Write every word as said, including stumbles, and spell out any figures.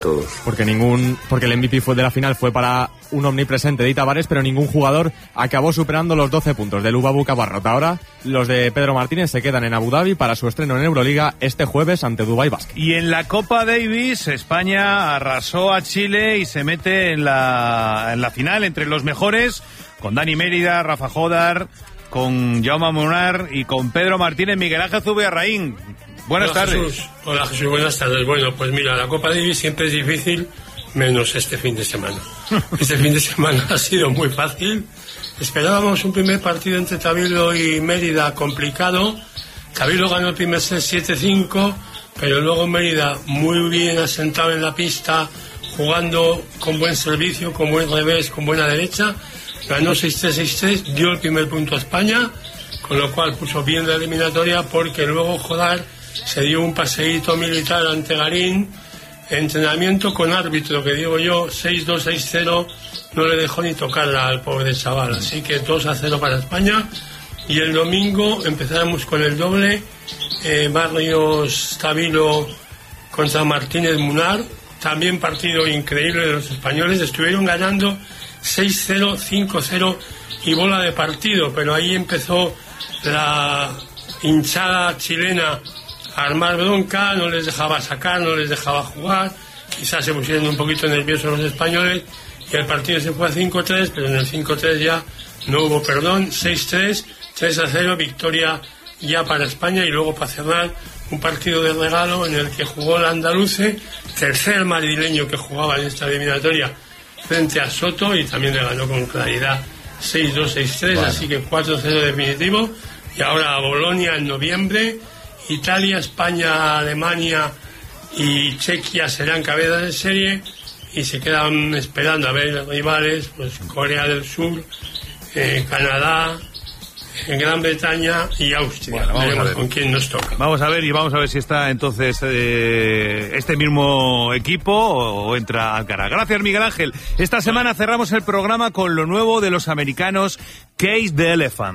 Todos. Porque ningún, porque el M V P fue de la final fue para un omnipresente de Tavares, pero ningún jugador acabó superando los doce puntos del Ubabu Cabarrot. Ahora los de Pedro Martínez se quedan en Abu Dhabi para su estreno en Euroliga este jueves ante Dubai Basket. Y en la Copa Davis, España arrasó a Chile y se mete en la, en la final entre los mejores, con Dani Mérida, Rafa Jodar, con Jaume Munar y con Pedro Martínez. Miguel Ángel Zubiarraín. Buenas Hola, tardes. Jesús. Hola Jesús, buenas tardes. Bueno, pues mira, la Copa Davis siempre es difícil, menos este fin de semana. Este fin de semana ha sido muy fácil. Esperábamos un primer partido entre Tabilo y Mérida complicado. Tabilo ganó el primer set siete cinco, pero luego Mérida muy bien asentado en la pista, jugando con buen servicio, con buen revés, con buena derecha. Ganó seis tres seis tres, dio el primer punto a España, con lo cual puso bien la eliminatoria, porque luego Jodar se dio un paseíto militar ante Garín, entrenamiento con árbitro, que digo yo, seis dos seis cero, no le dejó ni tocarla al pobre chaval, así que dos a cero para España. Y el domingo empezamos con el doble, eh, Barrios Tabilo contra Martínez Munar, también partido increíble de los españoles, estuvieron ganando seis cero, cinco cero y bola de partido, pero ahí empezó la hinchada chilena a armar bronca, no les dejaba sacar, no les dejaba jugar, quizás se pusieron un poquito nerviosos los españoles y el partido se fue a cinco tres, pero en el cinco tres ya no hubo perdón, seis tres, tres a cero, victoria ya para España. Y luego, para cerrar, un partido de regalo en el que jugó el andaluce, tercer madrileño que jugaba en esta eliminatoria, frente a Soto, y también le ganó con claridad seis dos seis tres, bueno. Así que cuatro cero definitivo. Y ahora a Bolonia en noviembre, Italia, España, Alemania y Chequia serán cabezas de serie, y se quedan esperando a ver rivales, pues Corea del Sur, eh, Canadá, Gran Bretaña y Austria. Bueno, veremos con quién nos toca. Vamos a ver, y vamos a ver si está entonces eh, este mismo equipo o, o entra Alcaraz. Gracias, Miguel Ángel. Esta semana cerramos el programa con lo nuevo de los americanos Cage the Elephant.